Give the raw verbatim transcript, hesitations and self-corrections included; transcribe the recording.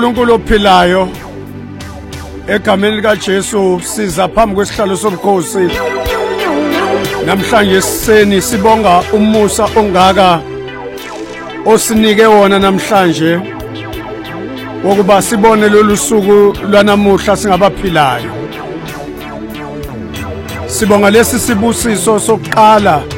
uNkulunkulu ophilayo egameni likaJesu siza phambi kwesihlalo sobukhosi namhlanje siseni sibonga umusa ongaka osinike wona namhlanje wokuba sibone lolu suku lwanamuhla singabaphilayo. Sibonga lesi sibusiso sokuqala